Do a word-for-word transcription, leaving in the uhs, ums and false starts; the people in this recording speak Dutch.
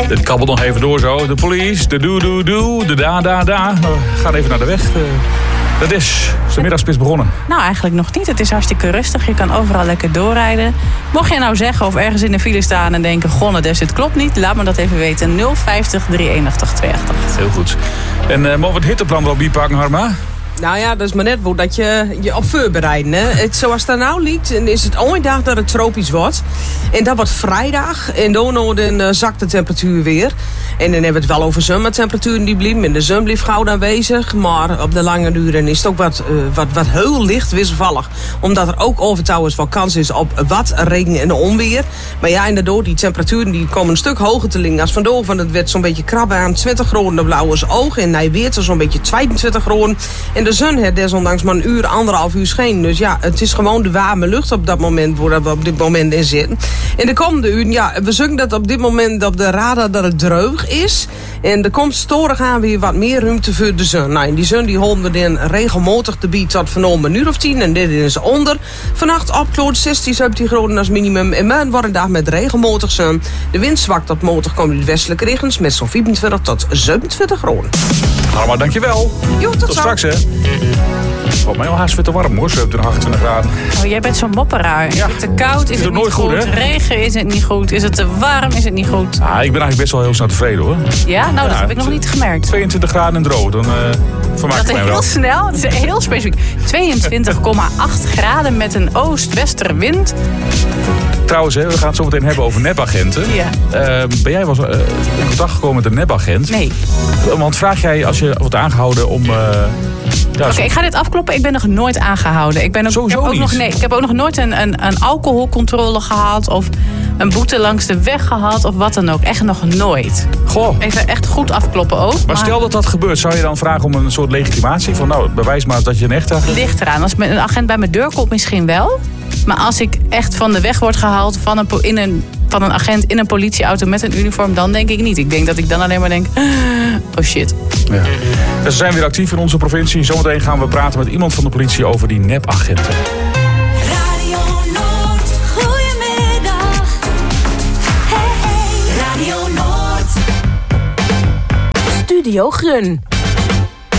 Dit kabbelt nog even door zo. De police, de doe doe doe, de da da da. We gaan even naar de weg. Dat is de middagspits begonnen. Nou, eigenlijk nog niet. Het is hartstikke rustig. Je kan overal lekker doorrijden. Mocht je nou zeggen of ergens in de file staan en denken... Gonne, dus dit klopt niet, laat me dat even weten. nul vijftig drieënachtig tweeënachtig. Heel goed. En uh, mogen we het hitteplan wel bijpakken, Harma? Nou ja, dat is maar net hoe dat je je op voorbereiden. Hè. Het, zoals het er nou liegt, is het ooit dag dat het tropisch wordt. En dat wordt vrijdag. En dan uh, zakt de temperatuur weer. En dan hebben we het wel over zomertemperaturen die blijven. En de zon blijft gauw aanwezig. Maar op de lange duren is het ook wat, uh, wat, wat heel licht wisselvallig. Omdat er ook overtouwens wel kans is op wat regen en onweer. Maar ja, inderdaad, die temperaturen die komen een stuk hoger te liggen als vandaag. Want het werd zo'n beetje krabben aan twintig graden op blauwe oog. En hij weert zo'n beetje tweeëntwintig graden. En de zon heeft desondanks maar een uur, anderhalf uur scheen. Dus ja, het is gewoon de warme lucht op dat moment waar we op dit moment in zitten. In de komende uren, ja, we zeggen dat op dit moment op de radar dat het droog is. En er komt storig aan weer wat meer ruimte voor de zon. Nou, en die zon die houden we dan regelmatig te bieden tot van een uur of tien. En dit is onder. Vannacht opkloot zestien, zeventien graden als minimum. En morgen wordt een dag met regelmatig zon. De wind zwakt tot matig komt uit westelijke richtings met zo'n vierentwintig tot zevenentwintig graden. Harma, dankjewel. Jo, tot, tot straks, hè. Wat mij al haast weer te warm, hoor. zevenentwintig, achtentwintig graden. Oh, jij bent zo'n mopperaar. Ja. Is het te koud? Is het, het niet goed? goed Regen is het niet goed? Is het te warm? Is het niet goed? Ah, ik ben eigenlijk best wel heel snel tevreden, hoor. Ja? Nou, ja, dat heb ik nog niet gemerkt. tweeëntwintig graden en droog. Dan uh, vermaak ik mij wel. Dat is heel snel. Het is heel specifiek. tweeëntwintig komma acht graden met een oost-westerwind. Trouwens, hè, we gaan het zo meteen hebben over nepagenten. Ja. Uh, ben jij wel uh, in contact gekomen met een nepagent? Nee. Want vraag jij als je wordt aangehouden om... Uh, ja, Oké, okay, ik ga dit afkloppen. Ik ben nog nooit aangehouden. Ik, ben ook, Sowieso ik, heb ook niet. nog, nee, ik heb ook nog nooit een, een, een alcoholcontrole gehad. Of een boete langs de weg gehad. Of wat dan ook. Echt nog nooit. Goh. Even echt goed afkloppen ook. Maar, maar stel dat dat gebeurt. Zou je dan vragen om een soort legitimatie? Van nou, bewijs maar dat je een echte... Ligt eraan. Als een agent bij mijn deur komt misschien wel. Maar als ik echt van de weg word gehaald van een, in een, van een agent in een politieauto met een uniform, dan denk ik niet. Ik denk dat ik dan alleen maar denk, oh shit. Ja. Dus we zijn weer actief in onze provincie. Zometeen gaan we praten met iemand van de politie over die nepagenten. Radio Noord, goedemiddag. Hey, hey. Radio Noord. Studio Grun.